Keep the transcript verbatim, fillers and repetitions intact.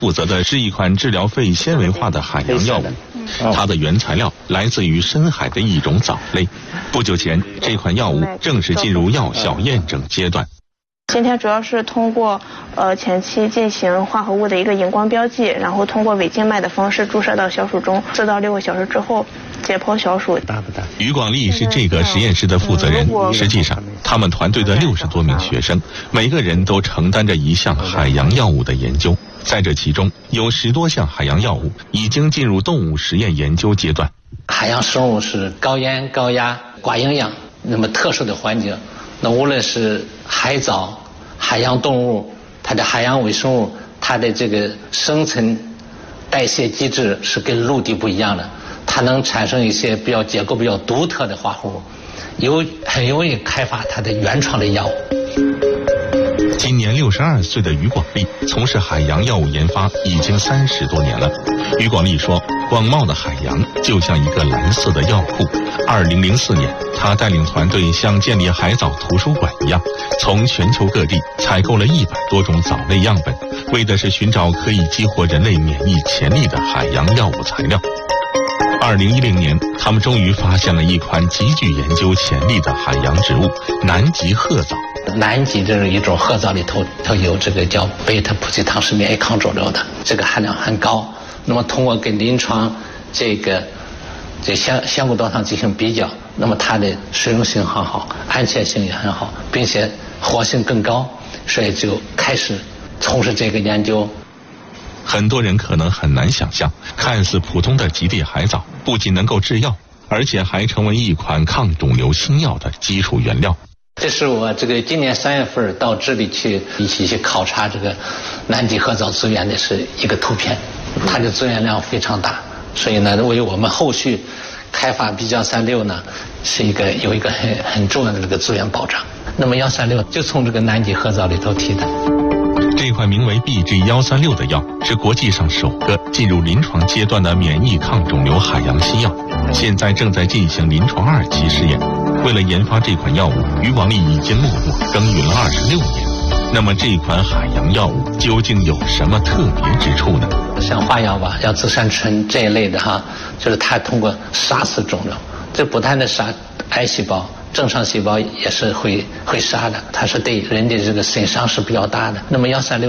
负责的是一款治疗肺纤维化的海洋药物，它的原材料来自于深海的一种藻类。不久前，这款药物正式进入药效验证阶段。 今天主要是通过呃前期进行化合物的一个荧光标记，然后通过伪静脉的方式注射到小鼠中，四到六个小时之后解剖小鼠。 大不大？ 于广利是这个实验室的负责人。实际上，他们团队的六十多名学生，每个人都承担着一项海洋药物的研究。在这其中，有十多项海洋药物已经进入动物实验研究阶段。 海洋生物是高盐、高压、寡营养，那么特殊的环境，那无论是海藻、海洋动物，它的海洋微生物，它的这个生成代谢机制是跟陆地不一样的，它能产生一些比较结构比较独特的化合物，有很容易开发它的原创的药物。 今年六十二岁的于广利从事海洋药物研发已经三十多年了。于广利说，广袤的海洋就像一个蓝色的药库。二零零四年，他带领团队像建立海藻图书馆一样，从全球各地采购了一百多种藻类样本，为的是寻找可以激活人类免疫潜力的海洋药物材料。二零一零年，他们终于发现了一款极具研究潜力的海洋植物——南极褐藻。 南极这一种褐藻里头，它有这个叫贝塔葡聚糖是免疫抗肿瘤的，这个含量很高。那么通过跟临床这个这香香菇多糖进行比较，那么它的实用性很好，安全性也很好，并且活性更高，所以就开始从事这个研究。 很多人可能很难想象，看似普通的极地海藻不仅能够制药，而且还成为一款抗肿瘤新药的基础原料。 这是我这个今年三月份到智利去一起去考察这个南极褐藻资源的是一个图片，它的资源量非常大，所以呢，为我们后续开发 B 幺三六呢是一个有一个很很重要的这个资源保障。那么幺三六就从这个南极褐藻里头提的。 这款名为 B G 幺三六的药是国际上首个进入临床阶段的免疫抗肿瘤海洋新药，现在正在进行临床二期试验。为了研发这款药物，于广利已经默默耕耘了二十六年。那么这款海洋药物究竟有什么特别之处呢？ 像化药吧，像紫杉醇这一类的哈，就是它通过杀死肿瘤，这不但的杀癌细胞，正常细胞也是会会杀的，它是对人的这个损伤是比较大的。那么幺三六